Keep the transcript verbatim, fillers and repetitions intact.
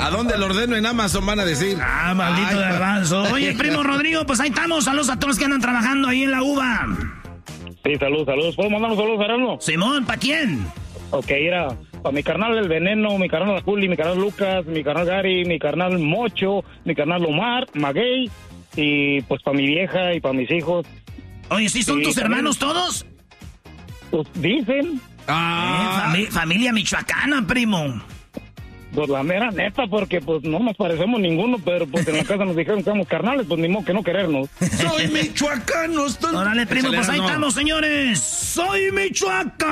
¿A dónde lo ordeno en Amazon? Van a decir. Ah, maldito garbanzo. Oye, primo Rodrigo, pues ahí estamos. Saludos a todos los que andan trabajando ahí en la uva. Sí, saludos, saludos. ¿Puedo mandar un saludo, Erasmo? Simón, ¿para quién? Ok, era para mi carnal El Veneno, mi carnal Juli, mi carnal Lucas, mi carnal Gary, mi carnal Mocho, mi carnal Omar, Maguey, y pues para mi vieja y para mis hijos. Oye, ¿sí son y tus también, hermanos todos? Pues dicen. Ah. Eh, fami- familia michoacana, primo. Pues la mera neta, porque pues no nos parecemos ninguno, pero pues en la casa nos dijeron que éramos carnales, pues ni modo que no querernos. Soy michoacano. Estoy... Órale, primo, Excelente, pues ahí no. estamos, señores. Soy michoacano.